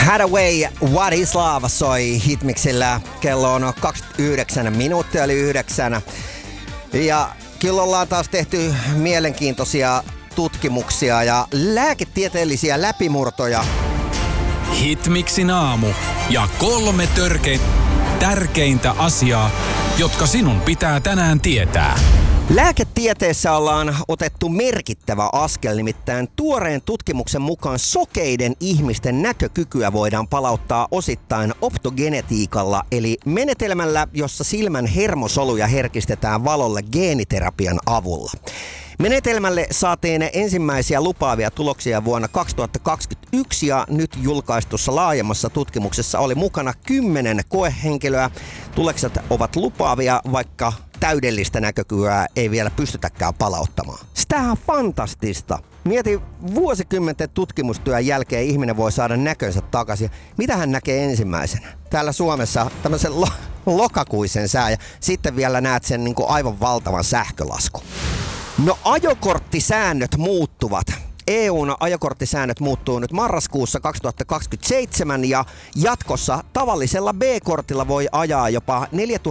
Hathaway, What is Love soi Hitmixillä. Kello on 29 minuuttia eli 9. Ja kyllä ollaan taas tehty mielenkiintoisia tutkimuksia ja lääketieteellisiä läpimurtoja. Hitmixin aamu ja 3 tärkeintä asiaa, jotka sinun pitää tänään tietää. Lääketieteessä ollaan otettu merkittävä askel, nimittäin tuoreen tutkimuksen mukaan sokeiden ihmisten näkökykyä voidaan palauttaa osittain optogenetiikalla, eli menetelmällä, jossa silmän hermosoluja herkistetään valolle geeniterapian avulla. Menetelmälle saatiin ensimmäisiä lupaavia tuloksia vuonna 2021 ja nyt julkaistussa laajemmassa tutkimuksessa oli mukana 10 koehenkilöä. Tulokset ovat lupaavia, vaikka täydellistä näkökykyä ei vielä pystytäkään palauttamaan. Sitähän on fantastista. Mieti, vuosikymmenten tutkimustyön jälkeen ihminen voi saada näkönsä takaisin. Mitä hän näkee ensimmäisenä? Täällä Suomessa tämmöisen lokakuisen sää ja sitten vielä näet sen niin kuin aivan valtavan sähkölaskun. No ajokorttisäännöt muuttuvat. EU:n ajokorttisäännöt muuttuu nyt marraskuussa 2027 ja jatkossa tavallisella B-kortilla voi ajaa jopa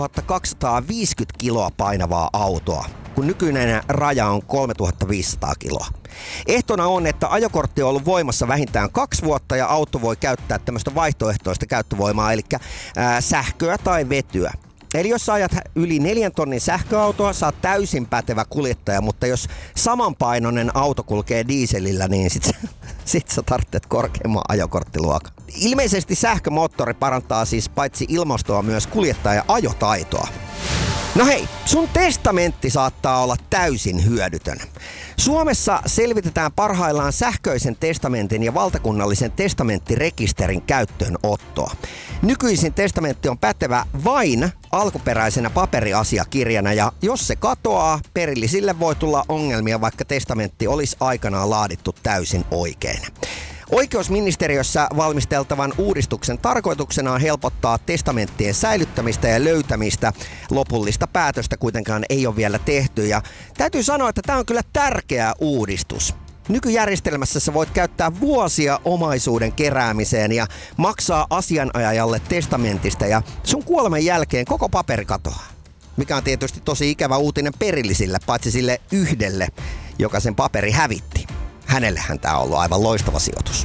4250 kiloa painavaa autoa, kun nykyinen raja on 3500 kiloa. Ehtona on, että ajokortti on ollut voimassa vähintään 2 vuotta ja auto voi käyttää tämmöistä vaihtoehtoista käyttövoimaa, eli sähköä tai vetyä. Eli jos sä ajat yli 4 tonnin sähköautoa, sä oot täysin pätevä kuljettaja, mutta jos samanpainoinen auto kulkee dieselillä, niin sit sä tarvitset korkeamman ajokorttiluokan. Ilmeisesti sähkömoottori parantaa siis paitsi ilmastoa myös kuljettajan ajotaitoa. No hei, sun testamentti saattaa olla täysin hyödytön. Suomessa selvitetään parhaillaan sähköisen testamentin ja valtakunnallisen testamenttirekisterin käyttöönottoa. Nykyisin testamentti on pätevä vain alkuperäisenä paperiasiakirjana ja jos se katoaa, perillisille voi tulla ongelmia, vaikka testamentti olisi aikanaan laadittu täysin oikein. Oikeusministeriössä valmisteltavan uudistuksen tarkoituksena on helpottaa testamenttien säilyttämistä ja löytämistä. Lopullista päätöstä kuitenkaan ei ole vielä tehty ja täytyy sanoa, että tämä on kyllä tärkeä uudistus. Nykyjärjestelmässä sä voit käyttää vuosia omaisuuden keräämiseen ja maksaa asianajajalle testamentista ja sun kuoleman jälkeen koko paperi katoaa. Mikä on tietysti tosi ikävä uutinen perillisille, paitsi sille yhdelle, joka sen paperi hävitti. Hänellehän tää on ollut aivan loistava sijoitus.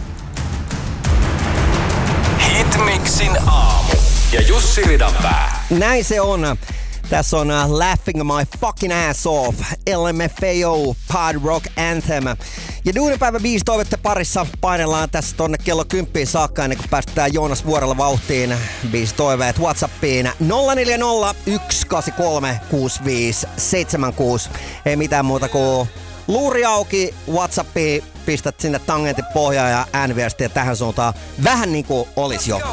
Hitmixin aamu ja Jussi Ridanpää. Näin se on. Tässä on Laughing My Fucking Ass Off, LMFAO, Pod Rock Anthem. Ja duunipäivä 5 toivette parissa painellaan tässä tonne kello 10 saakka ennen kuin päästetään Joonas Vuorella vauhtiin. 5 toiveet WhatsAppiin 040 183 6576. Ei mitään muuta kuin luuri auki, WhatsAppiin, pistät sinne tangentin pohjaan ja ääniviestiä tähän suuntaan. Vähän niin kuin olisi jo